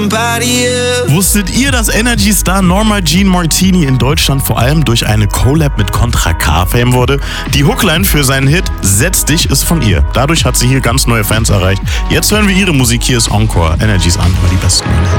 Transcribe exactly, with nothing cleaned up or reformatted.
somebody else. Wusstet ihr, dass Energy-Star Norma Jean Martini in Deutschland vor allem durch eine Collab mit Contra K Fame wurde? Die Hookline für seinen Hit Setz dich ist von ihr. Dadurch hat sie hier ganz neue Fans erreicht. Jetzt hören wir ihre Musik. Hier ist Encore. Energys an, aber die besten Hits.